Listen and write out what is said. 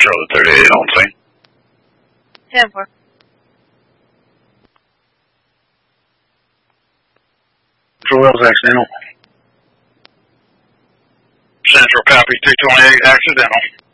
Charlotte 38 on scene. 10-4. Wells accidental. Central copy 228 accidental.